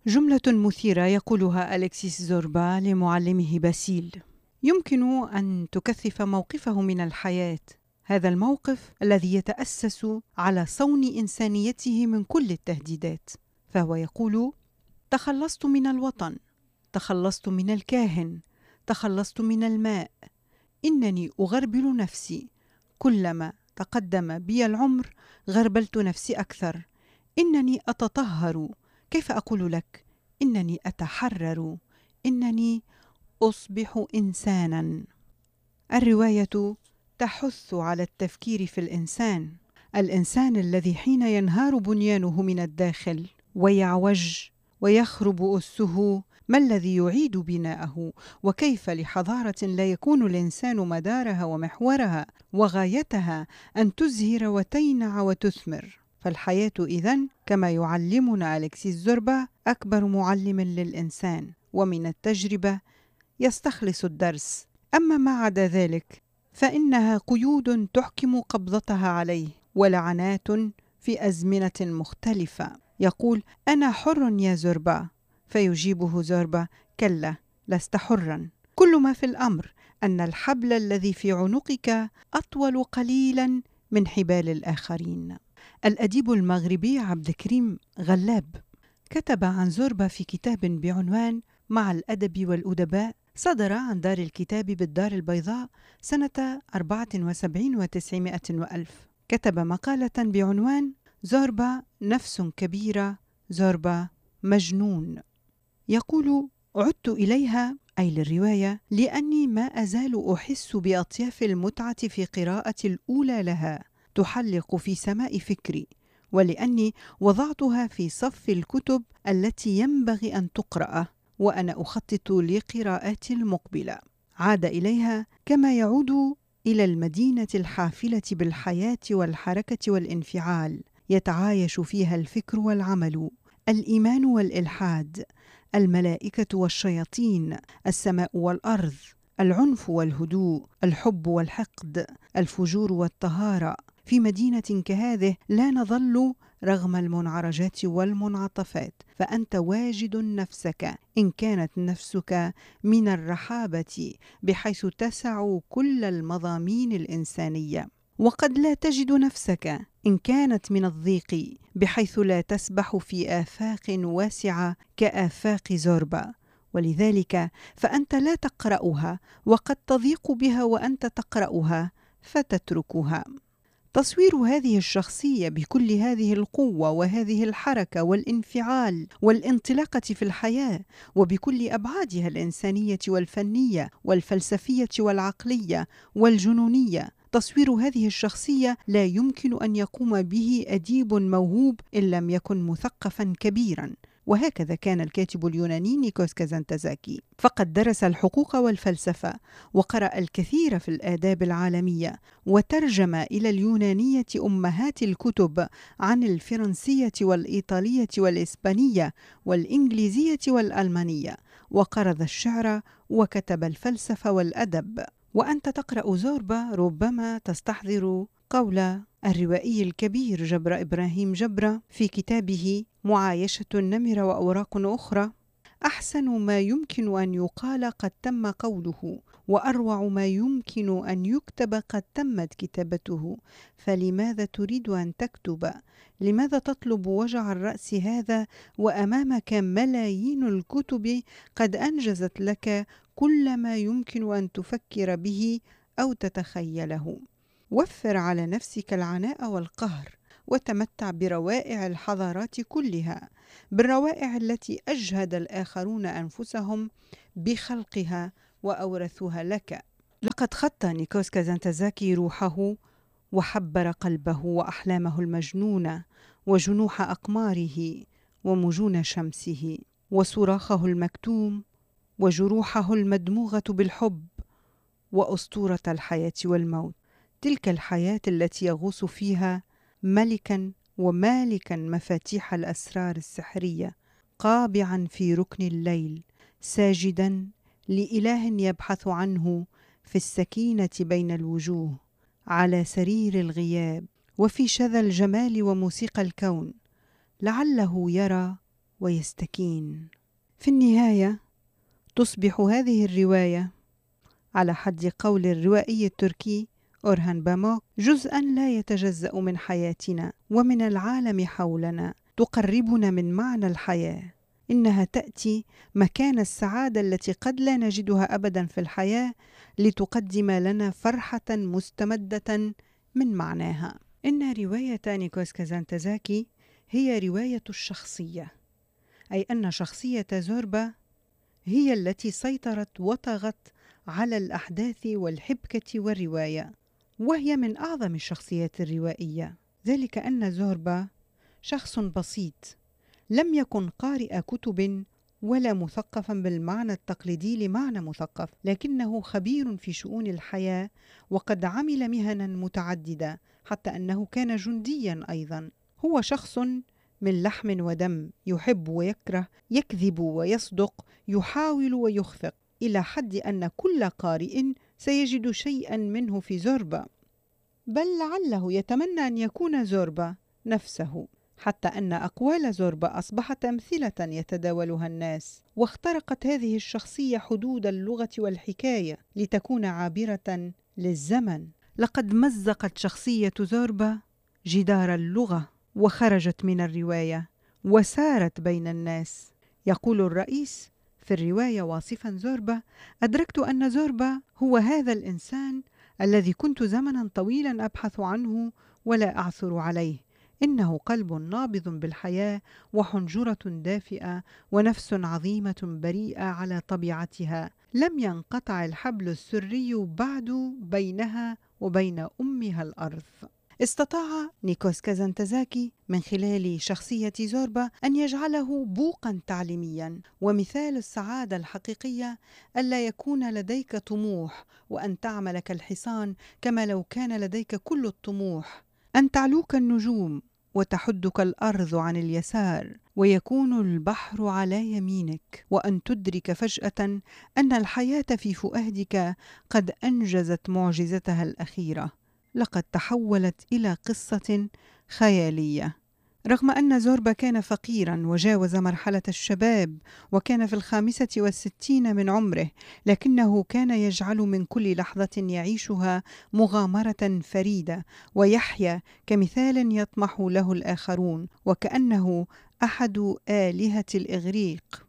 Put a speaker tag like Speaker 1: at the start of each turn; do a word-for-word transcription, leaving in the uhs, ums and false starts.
Speaker 1: جملة مثيرة يقولها أليكسيس زوربا لمعلمه باسيل، يمكن أن تكثف موقفه من الحياة، هذا الموقف الذي يتأسس على صون إنسانيته من كل التهديدات. فهو يقول: تخلصت من الوطن، تخلصت من الكاهن، تخلصت من الماء، إنني أغربل نفسي، كلما تقدم بي العمر غربلت نفسي أكثر، إنني أتطهر، كيف أقول لك؟ إنني أتحرر، إنني أصبح إنسانا. الرواية تحث على التفكير في الإنسان، الإنسان الذي حين ينهار بنيانه من الداخل ويعوج ويخرب أسه، ما الذي يعيد بناءه؟ وكيف لحضارة لا يكون الإنسان مدارها ومحورها وغايتها أن تزهر وتينع وتثمر؟ فالحياة إذن كما يعلمنا أليكسيس زوربا أكبر معلم للإنسان، ومن التجربة يستخلص الدرس. أما ما عدا ذلك فإنها قيود تحكم قبضتها عليه، ولعنات في أزمنة مختلفة. يقول: أنا حر يا زوربا، فيجيبه زوربا: كلا، لست حرا. كل ما في الأمر أن الحبل الذي في عنقك أطول قليلا من حبال الآخرين. الأديب المغربي عبد الكريم غلاب كتب عن زوربا في كتاب بعنوان مع الأدب والأدباء، صدر عن دار الكتاب بالدار البيضاء سنة أربعة وسبعين وتسعمائة وألف. كتب مقالة بعنوان زوربا نفس كبيرة، زوربا مجنون. يقول: عدت إليها، أي للرواية، لأني ما أزال أحس بأطياف المتعة في قراءة الأولى لها تحلق في سماء فكري، ولأني وضعتها في صف الكتب التي ينبغي أن تقرأ وأنا أخطط لقراءات المقبلة. عاد إليها كما يعود إلى المدينة الحافلة بالحياة والحركة والانفعال، يتعايش فيها الفكر والعمل، الإيمان والإلحاد، الملائكة والشياطين، السماء والأرض، العنف والهدوء، الحب والحقد، الفجور والطهارة. في مدينة كهذه لا نظل رغم المنعرجات والمنعطفات، فأنت واجد نفسك إن كانت نفسك من الرحابة بحيث تسع كل المضامين الإنسانية، وقد لا تجد نفسك إن كانت من الضيق بحيث لا تسبح في آفاق واسعة كآفاق زوربا. ولذلك فأنت لا تقرأها، وقد تضيق بها وأنت تقرأها فتتركها. تصوير هذه الشخصية بكل هذه القوة وهذه الحركة والانفعال والانطلاقة في الحياة وبكل أبعادها الإنسانية والفنية والفلسفية والعقلية والجنونية، تصوير هذه الشخصية لا يمكن أن يقوم به أديب موهوب إن لم يكن مثقفا كبيرا. وهكذا كان الكاتب اليوناني نيكوس كازانتزاكي، فقد درس الحقوق والفلسفة، وقرأ الكثير في الآداب العالمية، وترجم إلى اليونانية أمهات الكتب عن الفرنسية والإيطالية والإسبانية والإنجليزية والألمانية، وقرض الشعر وكتب الفلسفة والأدب. وأنت تقرأ زوربا ربما تستحضر قول الروائي الكبير جبر إبراهيم جبرة في كتابه معايشة النمر وأوراق أخرى: أحسن ما يمكن أن يقال قد تم قوله، وأروع ما يمكن أن يكتب قد تمت كتابته، فلماذا تريد أن تكتب؟ لماذا تطلب وجع الرأس هذا وأمامك ملايين الكتب قد أنجزت لك كل ما يمكن أن تفكر به أو تتخيله؟ وفر على نفسك العناء والقهر، وتمتع بروائع الحضارات كلها، بالروائع التي أجهد الآخرون أنفسهم بخلقها وأورثوها لك. لقد خط نيكوس كازانتزاكي روحه وحبر قلبه وأحلامه المجنونة وجنوح أقماره ومجون شمسه وصراخه المكتوم وجروحه المدموغة بالحب وأسطورة الحياة والموت، تلك الحياة التي يغوص فيها ملكا ومالكا مفاتيح الأسرار السحرية، قابعا في ركن الليل، ساجدا لإله يبحث عنه في السكينة بين الوجوه، على سرير الغياب وفي شذا الجمال وموسيقى الكون، لعله يرى ويستكين. في النهاية تصبح هذه الرواية على حد قول الروائي التركي أورهان باموك جزءا لا يتجزأ من حياتنا ومن العالم حولنا، تقربنا من معنى الحياة. إنها تأتي مكان السعادة التي قد لا نجدها أبدا في الحياة، لتقدم لنا فرحة مستمدة من معناها. إن رواية نيكوس كازانتزاكي هي رواية الشخصية، أي أن شخصية زوربا هي التي سيطرت وطغت على الأحداث والحبكة والرواية، وهي من أعظم الشخصيات الروائية. ذلك أن زوربا شخص بسيط لم يكن قارئ كتب ولا مثقفا بالمعنى التقليدي لمعنى مثقف، لكنه خبير في شؤون الحياة وقد عمل مهنا متعددة، حتى أنه كان جنديا أيضا. هو شخص من لحم ودم، يحب ويكره، يكذب ويصدق، يحاول ويخفق، إلى حد أن كل قارئ سيجد شيئا منه في زوربا، بل لعله يتمنى أن يكون زوربا نفسه، حتى أن أقوال زوربا أصبحت أمثلة يتداولها الناس، واخترقت هذه الشخصية حدود اللغة والحكاية لتكون عابرة للزمن. لقد مزقت شخصية زوربا جدار اللغة وخرجت من الرواية وسارت بين الناس. يقول الرئيس في الرواية واصفا زوربا: أدركت أن زوربا هو هذا الإنسان الذي كنت زمنا طويلا أبحث عنه ولا أعثر عليه. إنه قلب نابض بالحياة وحنجرة دافئة ونفس عظيمة بريئة على طبيعتها، لم ينقطع الحبل السري بعد بينها وبين أمها الأرض. استطاع نيكوس كازانتزاكي من خلال شخصية زوربا أن يجعله بوقا تعليميا ومثال السعادة الحقيقية، ألا يكون لديك طموح وأن تعمل كالحصان كما لو كان لديك كل الطموح، أن تعلوك النجوم وتحدك الأرض عن اليسار ويكون البحر على يمينك، وأن تدرك فجأة أن الحياة في فؤادك قد أنجزت معجزتها الأخيرة، لقد تحولت إلى قصة خيالية. رغم أن زوربا كان فقيرا وجاوز مرحلة الشباب وكان في الخامسة والستين من عمره، لكنه كان يجعل من كل لحظة يعيشها مغامرة فريدة، ويحيا كمثال يطمح له الآخرون، وكأنه أحد آلهة الإغريق.